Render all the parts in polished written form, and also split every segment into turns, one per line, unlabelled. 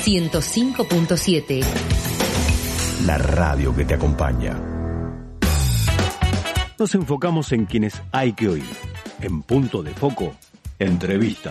105.7.
La radio que te acompaña.
Nos enfocamos en quienes hay que oír. En Punto de Foco, entrevista.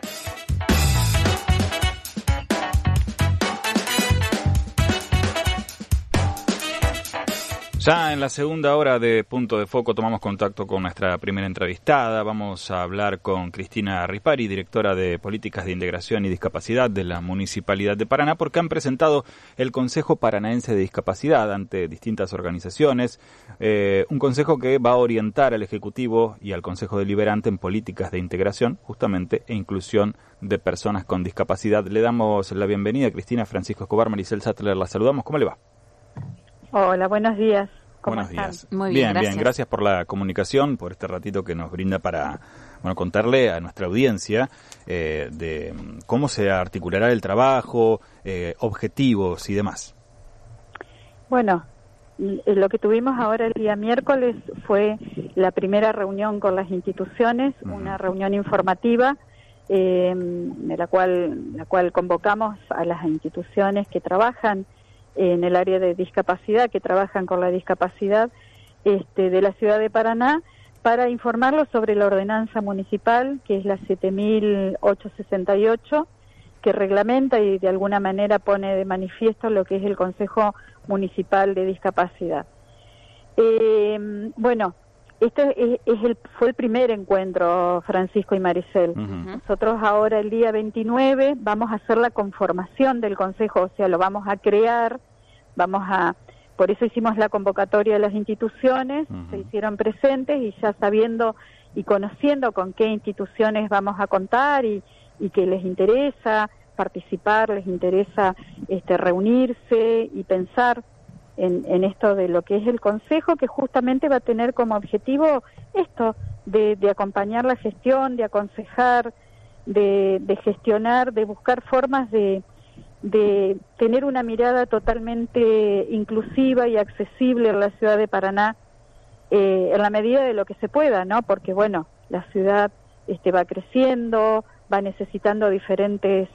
Ya en la segunda hora de Punto de Foco tomamos contacto con nuestra primera entrevistada. Vamos a hablar con Cristina Ripari, directora de Políticas de Integración y Discapacidad de la Municipalidad de Paraná, porque han presentado el Consejo Paranaense de Discapacidad ante distintas organizaciones, un consejo que va a orientar al Ejecutivo y al Consejo Deliberante en políticas de integración, justamente, e inclusión de personas con discapacidad. Le damos la bienvenida a Cristina. Francisco Escobar, Maricel Sattler, la saludamos. ¿Cómo le va?
Hola, buenos días.
Buenos días.
Muy bien,
bien, gracias por la comunicación, por este ratito que nos brinda para contarle a nuestra audiencia de cómo se articulará el trabajo, objetivos y demás.
Bueno, lo que tuvimos ahora el día miércoles fue la primera reunión con las instituciones, una reunión informativa la cual convocamos a las instituciones que trabajan en el área de discapacidad, que trabajan con la discapacidad de la ciudad de Paraná, para informarlos sobre la ordenanza municipal, que es la 7.868, que reglamenta y de alguna manera pone de manifiesto lo que es el Consejo Municipal de Discapacidad. Bueno, fue el primer encuentro, Francisco y Maricel. Nosotros ahora el día 29 vamos a hacer la conformación del Consejo, o sea, lo vamos a crear, por eso hicimos la convocatoria de las instituciones, se hicieron presentes y ya sabiendo y conociendo con qué instituciones vamos a contar y que les interesa participar, les interesa reunirse y pensar en esto de lo que es el Consejo, que justamente va a tener como objetivo esto, de acompañar la gestión, de aconsejar, de gestionar, de buscar formas de tener una mirada totalmente inclusiva y accesible en la ciudad de Paraná, en la medida de lo que se pueda, ¿no? Porque, bueno, la ciudad va creciendo, va necesitando diferentes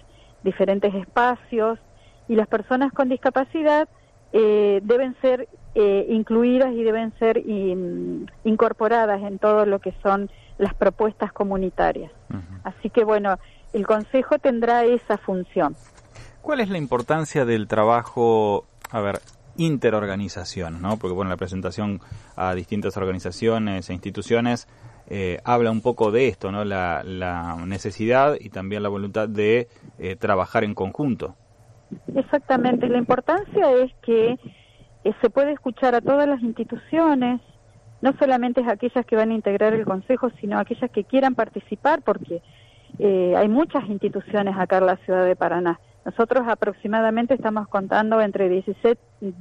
espacios, y las personas con discapacidad deben ser incluidas y deben ser incorporadas en todo lo que son las propuestas comunitarias. Así que, bueno, el Consejo tendrá esa función.
¿Cuál es la importancia del trabajo, interorganización, ¿no? Porque, la presentación a distintas organizaciones e instituciones habla un poco de esto, ¿no? La necesidad y también la voluntad de trabajar en conjunto.
Exactamente, la importancia es que se puede escuchar a todas las instituciones, no solamente a aquellas que van a integrar el Consejo, sino a aquellas que quieran participar, porque hay muchas instituciones acá en la ciudad de Paraná. Nosotros aproximadamente estamos contando entre 17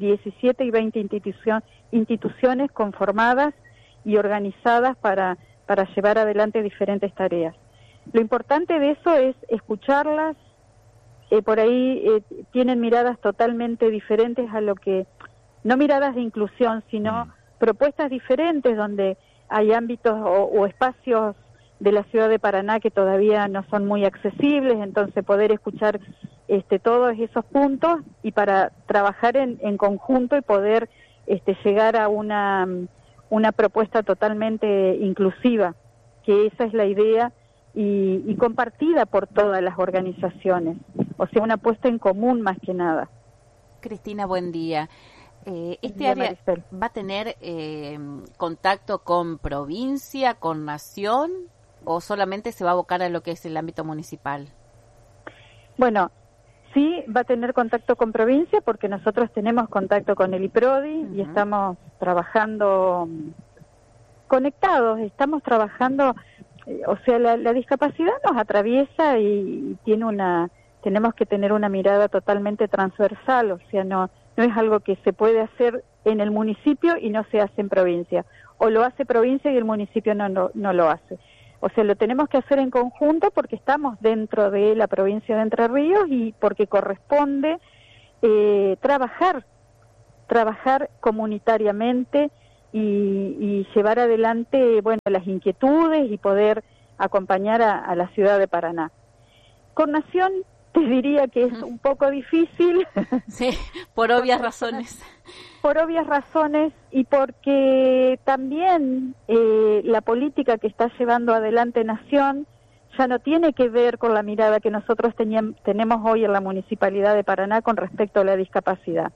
y 20 instituciones conformadas y organizadas para llevar adelante diferentes tareas. Lo importante de eso es escucharlas. Por ahí tienen miradas totalmente diferentes a lo que, no miradas de inclusión, sino propuestas diferentes, donde hay ámbitos o espacios de la ciudad de Paraná que todavía no son muy accesibles, entonces poder escuchar todos esos puntos y para trabajar en conjunto y poder llegar a una propuesta totalmente inclusiva, que esa es la idea y compartida por todas las organizaciones, o sea, una puesta en común más que nada.
Cristina, buen día. ¿Área Maricel va a tener contacto con provincia, con nación, o solamente se va a abocar a lo que es el ámbito municipal?
Bueno, sí va a tener contacto con provincia, porque nosotros tenemos contacto con el IPRODI y estamos trabajando conectados, estamos trabajando, o sea, la discapacidad nos atraviesa y tenemos que tener una mirada totalmente transversal, o sea, no es algo que se puede hacer en el municipio y no se hace en provincia, o lo hace provincia y el municipio no lo hace. O sea, lo tenemos que hacer en conjunto porque estamos dentro de la provincia de Entre Ríos y porque corresponde trabajar comunitariamente y llevar adelante, las inquietudes y poder acompañar a la ciudad de Paraná. Con Nación te diría que es un poco difícil.
Sí, por obvias razones.
Por obvias razones y porque también la política que está llevando adelante Nación ya no tiene que ver con la mirada que nosotros tenemos hoy en la Municipalidad de Paraná con respecto a la discapacidad.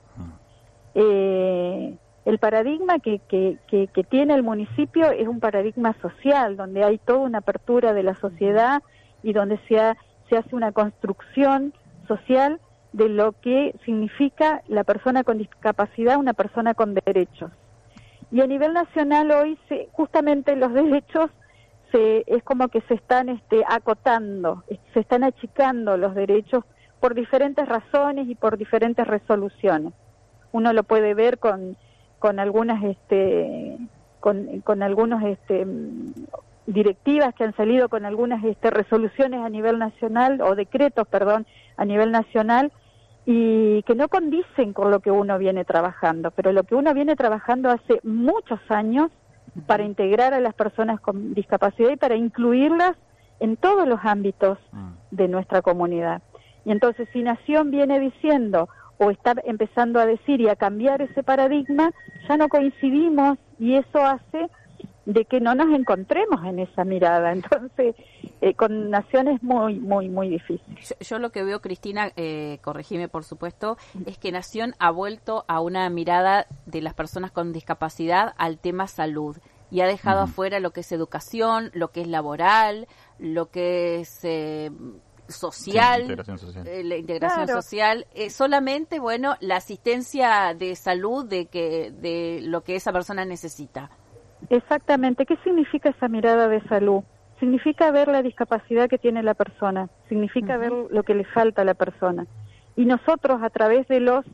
El paradigma que tiene el municipio es un paradigma social, donde hay toda una apertura de la sociedad y donde se hace una construcción social de lo que significa la persona con discapacidad, una persona con derechos. Y a nivel nacional hoy justamente los derechos es como que se están acotando, se están achicando los derechos por diferentes razones y por diferentes resoluciones. Uno lo puede ver con algunas con algunos directivas que han salido, con algunas resoluciones a nivel nacional o decretos, perdón, a nivel nacional, y que no condicen con lo que uno viene trabajando, pero lo que uno viene trabajando hace muchos años para integrar a las personas con discapacidad y para incluirlas en todos los ámbitos de nuestra comunidad. Y entonces, si Nación viene diciendo o está empezando a decir y a cambiar ese paradigma, ya no coincidimos y eso hace de que no nos encontremos en esa mirada. Entonces, con Nación es muy, muy, muy difícil.
Yo lo que veo, Cristina, corregime por supuesto, es que Nación ha vuelto a una mirada de las personas con discapacidad al tema salud y ha dejado afuera lo que es educación, lo que es laboral, lo que es social, la integración social, solamente, bueno, la asistencia de salud de lo que esa persona necesita.
Exactamente. ¿Qué significa esa mirada de salud? Significa ver la discapacidad que tiene la persona, significa ver lo que le falta a la persona. Y nosotros, a través de los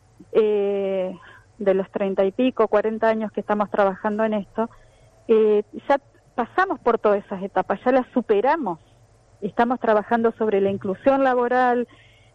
30 y pico, 40 años que estamos trabajando en esto, ya pasamos por todas esas etapas, ya las superamos. Estamos trabajando sobre la inclusión laboral,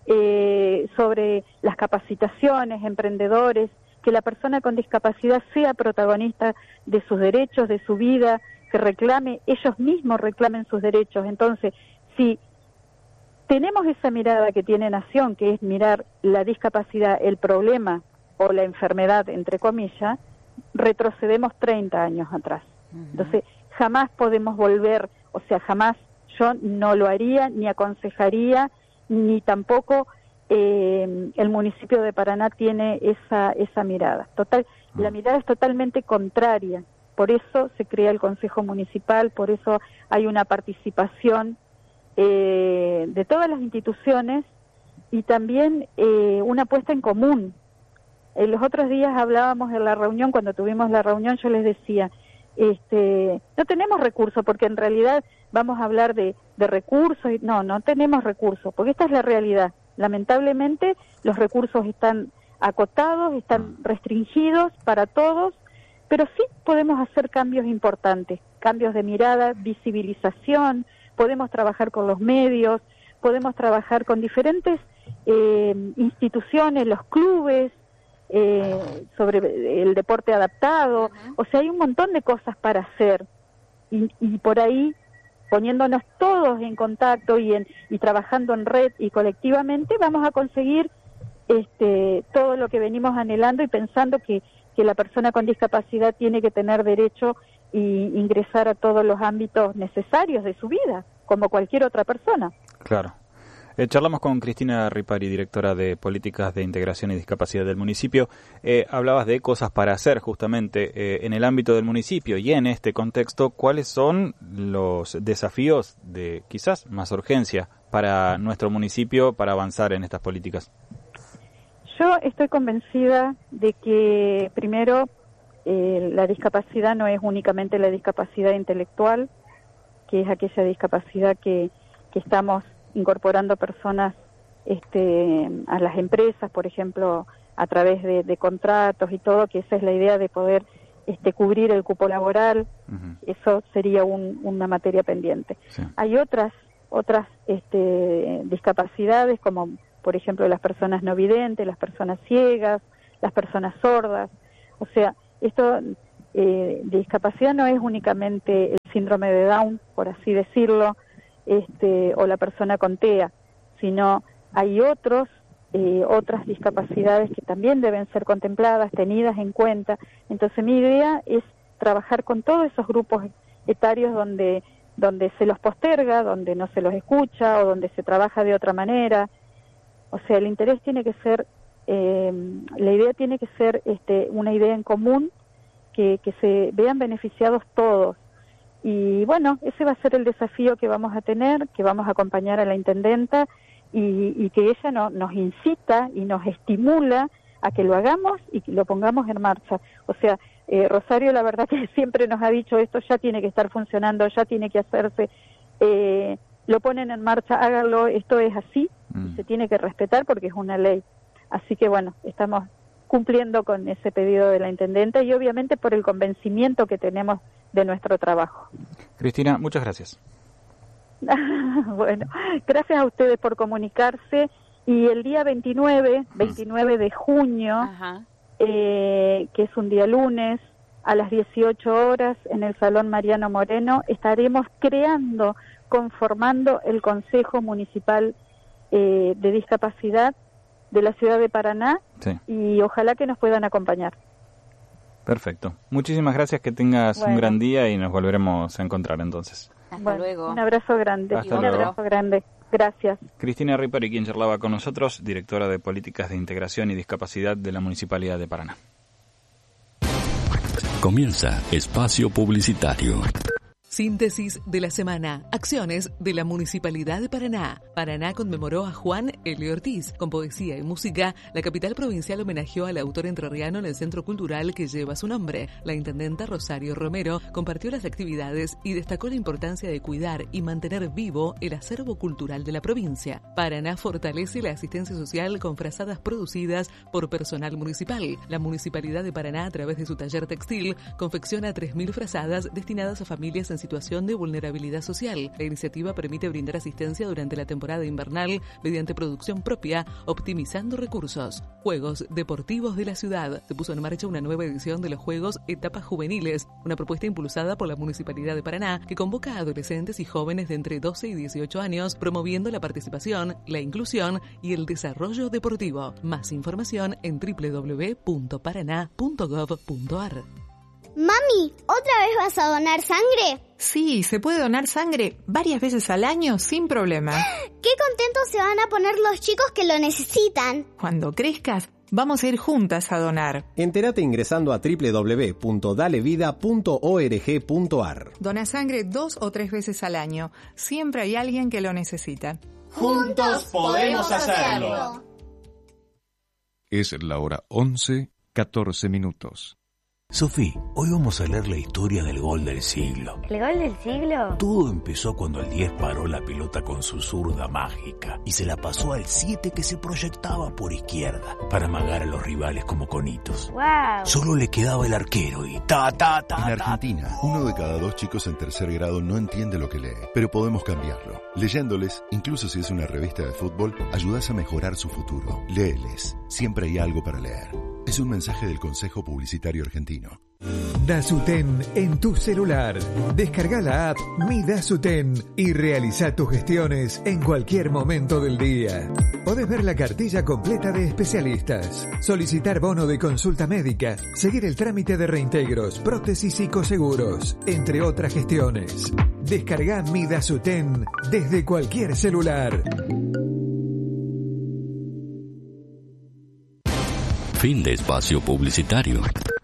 sobre las capacitaciones, emprendedores, que la persona con discapacidad sea protagonista de sus derechos, de su vida, que ellos mismos reclamen sus derechos. Entonces, si tenemos esa mirada que tiene Nación, que es mirar la discapacidad, el problema o la enfermedad, entre comillas, retrocedemos 30 años atrás. Entonces, jamás podemos volver, o sea, jamás yo no lo haría, ni aconsejaría, ni tampoco el municipio de Paraná tiene esa mirada. La mirada es totalmente contraria. Por eso se crea el Consejo Municipal, por eso hay una participación de todas las instituciones y también una puesta en común. Los otros días hablábamos en la reunión, cuando tuvimos la reunión yo les decía, no tenemos recursos, porque en realidad vamos a hablar de recursos, y no tenemos recursos, porque esta es la realidad. Lamentablemente los recursos están acotados, están restringidos para todos, pero sí podemos hacer cambios importantes, cambios de mirada, visibilización, podemos trabajar con los medios, podemos trabajar con diferentes instituciones, los clubes, sobre el deporte adaptado, o sea, hay un montón de cosas para hacer y por ahí, poniéndonos todos en contacto y trabajando en red y colectivamente, vamos a conseguir todo lo que venimos anhelando y pensando que la persona con discapacidad tiene que tener derecho y ingresar a todos los ámbitos necesarios de su vida, como cualquier otra persona.
Claro. Charlamos con Cristina Ripari, directora de Políticas de Integración y Discapacidad del municipio. Hablabas de cosas para hacer justamente en el ámbito del municipio y en este contexto, ¿cuáles son los desafíos de quizás más urgencia para nuestro municipio para avanzar en estas políticas?
Yo estoy convencida de que, primero, la discapacidad no es únicamente la discapacidad intelectual, que es aquella discapacidad que estamos incorporando personas a las empresas, por ejemplo, a través de contratos y todo, que esa es la idea de poder cubrir el cupo laboral. Eso sería una materia pendiente. Sí. Hay otras discapacidades, como por ejemplo las personas no videntes, las personas ciegas, las personas sordas. O sea, discapacidad no es únicamente el síndrome de Down, por así decirlo, o la persona con TEA, sino hay otras discapacidades que también deben ser contempladas, tenidas en cuenta. Entonces mi idea es trabajar con todos esos grupos etarios donde se los posterga, donde no se los escucha o donde se trabaja de otra manera. O sea, el interés tiene que ser, la idea tiene que ser una idea en común, que se vean beneficiados todos. Y bueno, ese va a ser el desafío que vamos a tener, que vamos a acompañar a la intendenta y que ella nos incita y nos estimula a que lo hagamos y que lo pongamos en marcha. O sea, Rosario la verdad que siempre nos ha dicho esto ya tiene que estar funcionando, ya tiene que hacerse, lo ponen en marcha, háganlo, esto es así, y se tiene que respetar porque es una ley. Así que bueno, estamos cumpliendo con ese pedido de la intendenta y obviamente por el convencimiento que tenemos de nuestro trabajo.
Cristina, muchas gracias.
Bueno, gracias a ustedes por comunicarse y el día 29 de junio, que es un día lunes, a las 18 horas en el Salón Mariano Moreno, estaremos conformando el Consejo Municipal de Discapacidad de la ciudad de Paraná, sí. Y ojalá que nos puedan acompañar.
Perfecto. Muchísimas gracias, que tengas un gran día y nos volveremos a encontrar entonces.
Hasta luego.
Un abrazo grande. Abrazo grande. Gracias.
Cristina Ripari, quien charlaba con nosotros, directora de Políticas de Integración y Discapacidad de la Municipalidad de Paraná.
Comienza Espacio Publicitario.
Síntesis de la semana. Acciones de la Municipalidad de Paraná. Paraná conmemoró a Juan L. Ortiz. Con poesía y música, la capital provincial homenajeó al autor entrerriano en el centro cultural que lleva su nombre. La intendenta Rosario Romero compartió las actividades y destacó la importancia de cuidar y mantener vivo el acervo cultural de la provincia. Paraná fortalece la asistencia social con frazadas producidas por personal municipal. La Municipalidad de Paraná, a través de su taller textil, confecciona 3.000 frazadas destinadas a familias en situación de vulnerabilidad social. La iniciativa permite brindar asistencia durante la temporada invernal mediante producción propia, optimizando recursos. Juegos Deportivos de la Ciudad. Se puso en marcha una nueva edición de los Juegos Etapas Juveniles, una propuesta impulsada por la Municipalidad de Paraná que convoca a adolescentes y jóvenes de entre 12 y 18 años, promoviendo la participación, la inclusión y el desarrollo deportivo. Más información en www.paraná.gov.ar.
Mami, ¿otra vez vas a donar sangre?
Sí, se puede donar sangre varias veces al año sin problema.
¡Qué contentos se van a poner los chicos que lo necesitan!
Cuando crezcas, vamos a ir juntas a donar.
Entérate ingresando a www.dalevida.org.ar.
Dona sangre 2 o 3 veces al año. Siempre hay alguien que lo necesita.
¡Juntos podemos hacerlo!
Es la hora 11:14.
Sofí, hoy vamos a leer la historia del gol del siglo.
¿El gol del siglo?
Todo empezó cuando el 10 paró la pelota con su zurda mágica y se la pasó al 7 que se proyectaba por izquierda para amagar a los rivales como conitos.
¡Wow!
Solo le quedaba el arquero y
En Argentina, 1 de cada 2 chicos en tercer grado no entiende lo que lee, pero podemos cambiarlo. Leyéndoles, incluso si es una revista de fútbol, ayudás a mejorar su futuro. Léeles, siempre hay algo para leer. Es un mensaje del Consejo Publicitario Argentino.
Dasuten en tu celular. Descarga la app Mi Dasuten y realiza tus gestiones en cualquier momento del día. Podés ver la cartilla completa de especialistas, solicitar bono de consulta médica, seguir el trámite de reintegros, prótesis y coseguros, entre otras gestiones. Descarga Mi Dasuten desde cualquier celular.
Fin de espacio publicitario.